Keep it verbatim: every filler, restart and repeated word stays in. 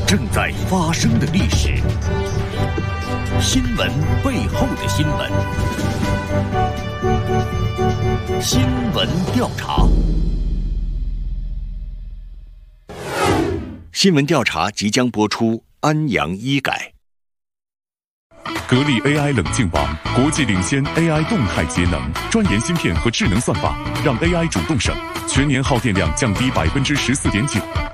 正在发生的历史，新闻背后的新闻，新闻调查。新闻调查即将播出，安阳医改。 格力 A I 冷静王，国际领先 A I 动态节能，专研芯片和智能算法，让 A I 主动省，全年耗电量降低百分之十四点九。